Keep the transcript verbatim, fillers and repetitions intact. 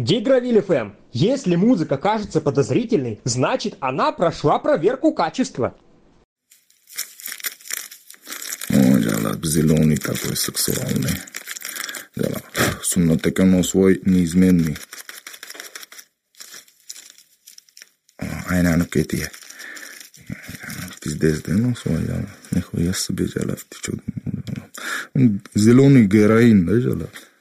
Гигровиль эф эм. Если музыка кажется подозрительной, значит она прошла проверку качества. О, жала, зеленый такой сексуальный. Жала, сумнотекано свой неизменный. Айна кетия. Пиздец, да, ну, свой, жала. Нихуя себе, жала, ты чё? Зеленый героин, да, жала.